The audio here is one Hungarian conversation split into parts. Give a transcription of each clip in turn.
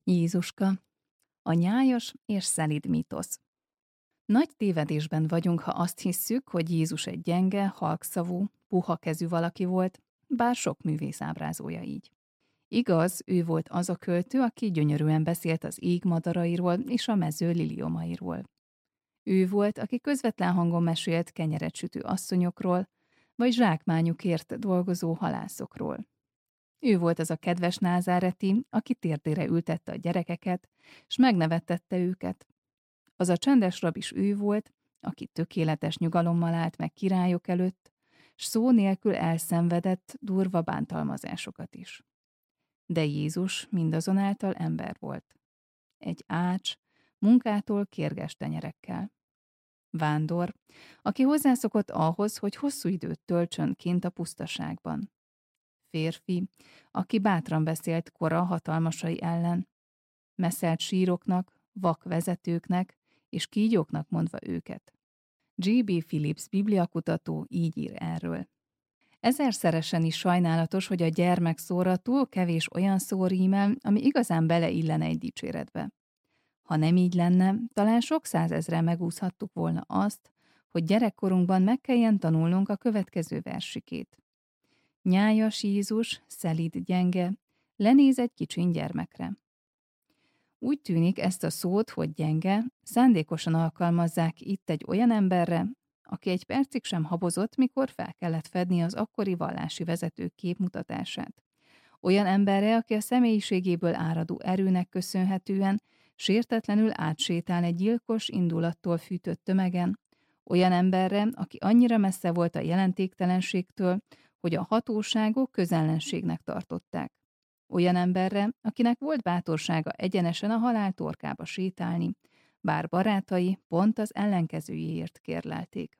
Jézuska, a nyájas és szelíd mítosz. Nagy tévedésben vagyunk, ha azt hisszük, hogy Jézus egy gyenge, halkszavú, puha kezű valaki volt, bár sok művész ábrázolja így. Igaz, ő volt az a költő, aki gyönyörűen beszélt az ég madarairól és a mező liliomairól. Ő volt, aki közvetlen hangon mesélt kenyeret sütő asszonyokról, vagy zsákmányukért dolgozó halászokról. Ő volt az a kedves názáreti, aki térdére ültette a gyerekeket, s megnevettette őket. Az a csendes rab is ő volt, aki tökéletes nyugalommal állt meg királyok előtt, s szó nélkül elszenvedett durva bántalmazásokat is. De Jézus mindazonáltal ember volt. Egy ács, munkától kérges tenyerekkel. Vándor, aki hozzászokott ahhoz, hogy hosszú időt töltsön kint a pusztaságban. Férfi, aki bátran beszélt kora hatalmasai ellen, messzelt síroknak, vak vezetőknek és kígyóknak mondva őket. G.B. Phillips bibliakutató így ír erről. Ezerszeresen is sajnálatos, hogy a gyermekszóra túl kevés olyan szó rímel, ami igazán beleillene egy dicséretbe. Ha nem így lenne, talán sok százezren megúszhattuk volna azt, hogy gyerekkorunkban meg kelljen tanulnunk a következő versikét. Nyájas Jézus, szelíd gyenge, lenéz egy kicsiny gyermekre. Úgy tűnik, ezt a szót, hogy gyenge, szándékosan alkalmazzák itt egy olyan emberre, aki egy percig sem habozott, mikor fel kellett fedni az akkori vallási vezetők képmutatását. Olyan emberre, aki a személyiségéből áradó erőnek köszönhetően sértetlenül átsétál egy gyilkos indulattól fűtött tömegen, olyan emberre, aki annyira messze volt a jelentéktelenségtől, hogy a hatóságok közellenségnek tartották. Olyan emberre, akinek volt bátorsága egyenesen a halál torkába sétálni, bár barátai pont az ellenkezőjéért kérlelték.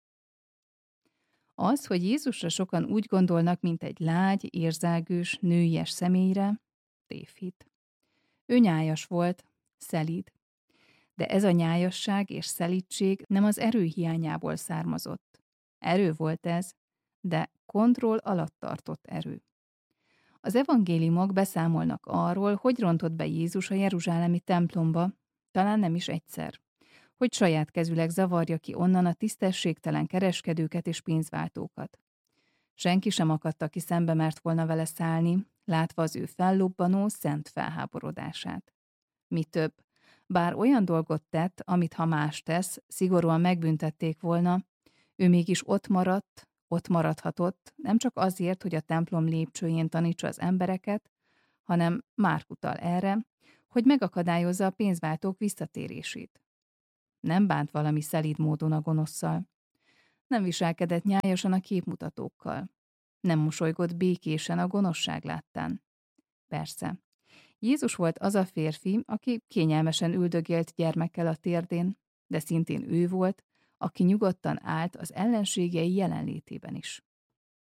Az, hogy Jézusra sokan úgy gondolnak, mint egy lágy, érzelgős, nőies személyre, tévhit. Ő nyájas volt, szelíd. De ez a nyájasság és szelídség nem az erő hiányából származott. Erő volt ez, de kontroll alatt tartott erő. Az evangéliumok beszámolnak arról, hogy rontott be Jézus a jeruzsálemi templomba, talán nem is egyszer, hogy saját kezüleg zavarja ki onnan a tisztességtelen kereskedőket és pénzváltókat. Senki sem akadt, aki szembe mert volna vele szállni, látva az ő fellobbanó, szent felháborodását. Mi több, bár olyan dolgot tett, amit ha más tesz, szigorúan megbüntették volna, ő mégis ott maradhatott, nem csak azért, hogy a templom lépcsőjén tanítsa az embereket, hanem Márk utal erre, hogy megakadályozza a pénzváltók visszatérését. Nem bánt valami szelíd módon a gonosszal. Nem viselkedett nyájasan a képmutatókkal. Nem mosolygott békésen a gonoszság láttán. Persze, Jézus volt az a férfi, aki kényelmesen üldögélt gyermekkel a térdén, de szintén ő volt, aki nyugodtan állt az ellenségei jelenlétében is.